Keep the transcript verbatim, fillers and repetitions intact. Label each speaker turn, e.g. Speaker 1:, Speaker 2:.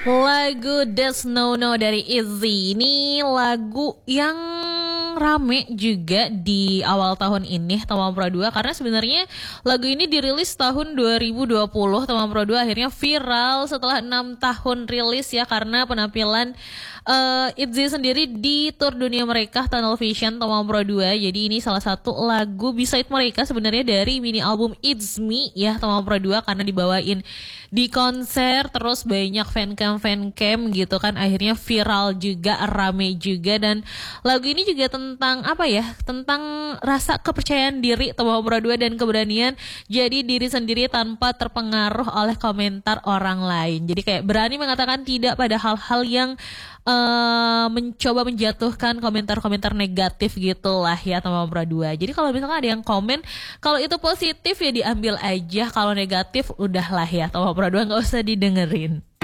Speaker 1: Lagu There's No No dari Izzy. Ini lagu yang rame juga di awal tahun ini Tama Pro dua, karena sebenarnya lagu ini dirilis tahun dua ribu dua puluh. Tama Pro dua akhirnya viral setelah enam tahun rilis ya, karena penampilan uh, Izzy sendiri di tour dunia mereka Tunnel Vision Tama Pro dua. Jadi ini salah satu lagu beside mereka sebenarnya dari mini album It's Me ya Tama Pro dua, karena dibawain di konser, terus banyak fancam fancam gitu kan, akhirnya viral juga, rame juga. Dan lagu ini juga tentang apa ya, tentang rasa kepercayaan diri Tama Pro dua dan keberanian jadi diri sendiri tanpa terpengaruh oleh komentar orang lain. Jadi kayak berani mengatakan tidak pada hal-hal yang uh, mencoba menjatuhkan komentar-komentar negatif gitu lah ya Tama Pro dua. Jadi kalau misalkan ada yang komen, kalau itu positif ya diambil aja, kalau negatif udahlah ya Tama Pro dua nggak usah didengerin.